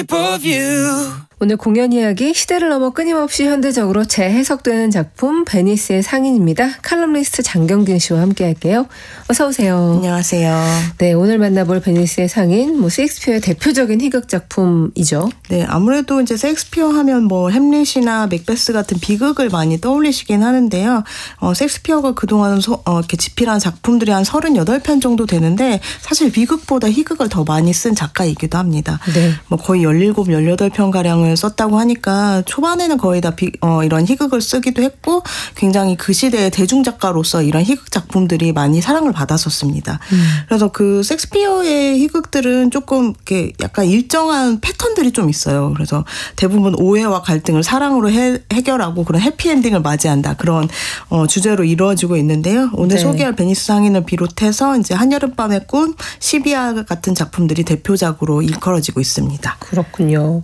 오늘 공연 이야기, 시대를 넘어 끊임없이 현대적으로 재해석되는 작품 베니스의 상인입니다. 칼럼니스트 장경균 씨와 함께 할게요. 어서 오세요. 안녕하세요. 네, 오늘 만나볼 베니스의 상인, 셰익스피어의 대표적인 희극 작품이죠. 네, 아무래도 이제 셰익스피어 하면 햄릿이나 맥베스 같은 비극을 많이 떠올리시긴 하는데요. 셰익스피어가 그동안 이렇게 집필한 작품들이 한 38편 정도 되는데 사실 비극보다 희극을 더 많이 쓴 작가이기도 합니다. 네. 거의 17, 18편 가량을 썼다고 하니까 초반에는 거의 다 이런 희극을 쓰기도 했고 굉장히 그 시대의 대중작가로서 이런 희극 작품들이 많이 사랑을 받았었습니다. 그래서 그 셰익스피어의 희극들은 조금 이렇게 약간 일정한 패턴들이 좀 있어요. 그래서 대부분 오해와 갈등을 사랑으로 해결하고 그런 해피엔딩을 맞이한다. 그런 주제로 이루어지고 있는데요. 오늘 네. 소개할 베니스 상인을 비롯해서 이제 한여름밤의 꿈, 시비아 같은 작품들이 대표작으로 일컬어지고 있습니다. 그렇군요.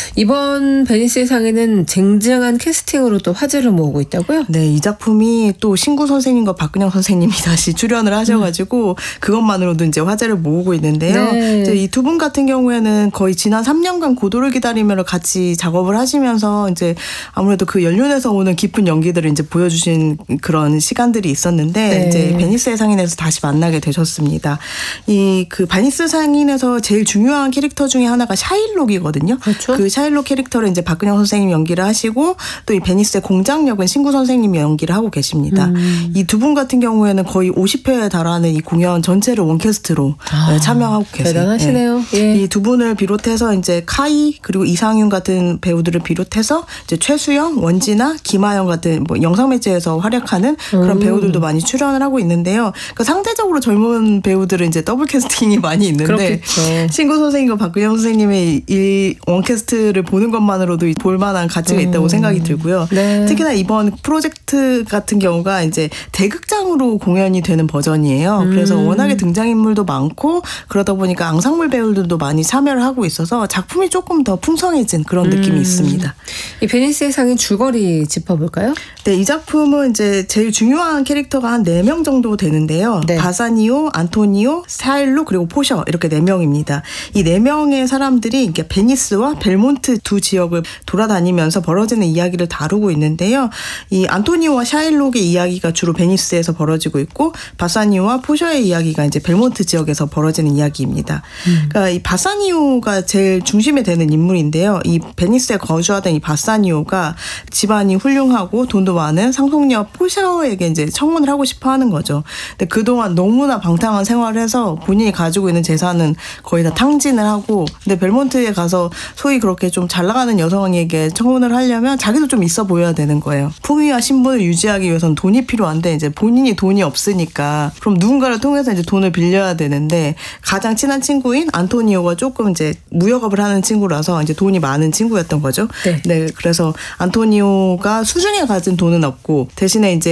이번 베니스의 상인은 쟁쟁한 캐스팅으로 또 화제를 모으고 있다고요? 네, 이 작품이 또 신구 선생님과 박근영 선생님이 다시 출연을 하셔가지고 그것만으로도 이제 화제를 모으고 있는데요. 네. 이제 이 두 분 같은 경우에는 거의 지난 3년간 고도를 기다리며 같이 작업을 하시면서 이제 아무래도 그 연륜에서 오는 깊은 연기들을 이제 보여주신 그런 시간들이 있었는데 네. 이제 베니스의 상인에서 다시 만나게 되셨습니다. 이 그 베니스 상인에서 제일 중요한 캐릭터 중에 하나가 샤일록이거든요. 그렇죠. 그 샤일록 캐릭터를 이제 박근영 선생님이 연기를 하시고 또 이 베니스의 공장 역은 신구 선생님이 연기를 하고 계십니다. 이 두 분 같은 경우에는 거의 50회에 달하는 이 공연 전체를 원캐스트로 참여하고 계세요. 대단하시네요. 네. 예. 이 두 분을 비롯해서 이제 카이 그리고 이상윤 같은 배우들을 비롯해서 이제 최수영, 원진아, 김하영 같은 영상 매체에서 활약하는 그런 배우들도 많이 출연을 하고 있는데요. 그러니까 상대적으로 젊은 배우들은 이제 더블 캐스팅이 많이 있는데 그렇겠죠. 신구 선생님과 박근영 선생님의 이 원캐스트를 보는 것만으로도 볼만한 가치가 있다고 생각이 들고요. 네. 특히나 이번 프로젝트 같은 경우가 이제 대극장으로 공연이 되는 버전이에요. 그래서 워낙에 등장인물도 많고 그러다 보니까 앙상블 배우들도 많이 참여를 하고 있어서 작품이 조금 더 풍성해진 그런 느낌이 있습니다. 이 베니스의 상인 줄거리 짚어볼까요? 네, 이 작품은 이제 제일 중요한 캐릭터가 한 4명 정도 되는데요. 네. 바사니오, 안토니오, 샤일로 그리고 포셔 이렇게 4명입니다. 이 4명의 사람들이 이게 베니스와 벨몬트 두 지역을 돌아다니면서 벌어지는 이야기를 다루고 있는데요. 이 안토니오와 샤일록의 이야기가 주로 베니스에서 벌어지고 있고 바사니오와 포셔의 이야기가 이제 벨몬트 지역에서 벌어지는 이야기입니다. 그러니까 이 바사니오가 제일 중심에 되는 인물인데요. 이 베니스에 거주하던 이 바사니오가 집안이 훌륭하고 돈도 많은 상속녀 포셔에게 이제 청혼을 하고 싶어 하는 거죠. 근데 그동안 너무나 방탕한 생활을 해서 본인이 가지고 있는 재산은 거의 다 탕진을 하고 근데 벨몬트에 가서 소위 그렇게 좀 잘 나가는 여성에게 청혼을 하려면 자기도 좀 있어 보여야 되는 거예요. 풍위와 신분을 유지하기 위해서는 돈이 필요한데 이제 본인이 돈이 없으니까 그럼 누군가를 통해서 이제 돈을 빌려야 되는데 가장 친한 친구인 안토니오가 조금 이제 무역업을 하는 친구라서 이제 돈이 많은 친구였던 거죠. 네. 네, 그래서 안토니오가 수중에 가진 돈은 없고 대신에 이제